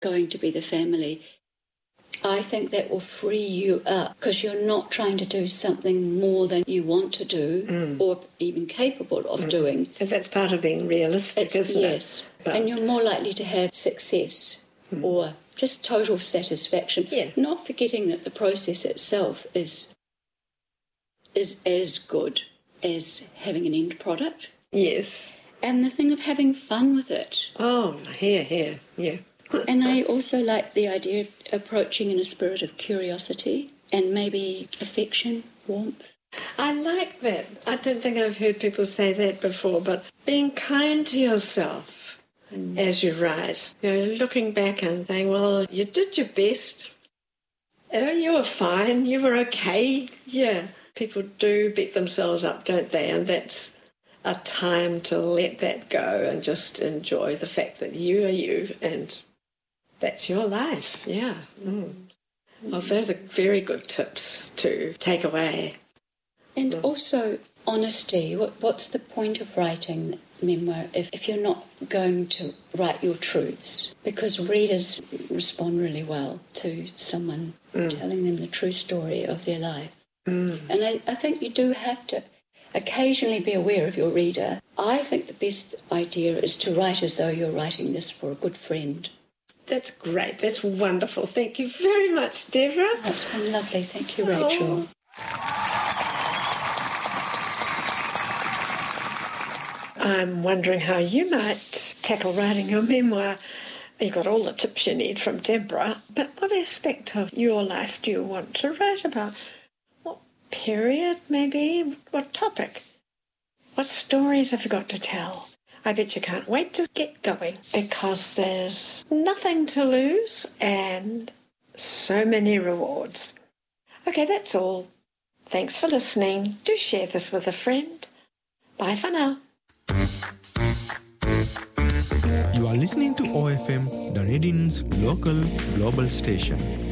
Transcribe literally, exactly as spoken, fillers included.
going to be the family. I think that will free you up because you're not trying to do something more than you want to do mm. or even capable of mm. doing. And that's part of being realistic, it's, isn't yes. it? Yes, But... and you're more likely to have success mm. or just total satisfaction, yeah. not forgetting that the process itself is is as good as having an end product. Yes. And the thing of having fun with it. Oh, here, here, yeah. And I also like the idea of approaching in a spirit of curiosity and maybe affection, warmth. I like that. I don't think I've heard people say that before, but being kind to yourself mm. as you write. You know, looking back and saying, well, you did your best. Oh, you were fine. You were okay. Yeah. People do beat themselves up, don't they? And that's a time to let that go and just enjoy the fact that you are you and that's your life, yeah. Mm. Well, those are very good tips to take away. And mm. also honesty. What, what's the point of writing memoir if, if you're not going to write your truths? Because readers respond really well to someone mm. telling them the true story of their life. Mm. And I, I think you do have to occasionally be aware of your reader. I think the best idea is to write as though you're writing this for a good friend. That's great. That's wonderful. Thank you very much, Deborah. Oh, it's been lovely. Thank you, Rachel. Oh. I'm wondering how you might tackle writing your memoir. You got all the tips you need from Deborah, but what aspect of your life do you want to write about? What period, maybe? What topic? What stories have you got to tell? I bet you can't wait to get going because there's nothing to lose and so many rewards. Okay, that's all. Thanks for listening. Do share this with a friend. Bye for now. You are listening to O F M, Dunedin's local global station.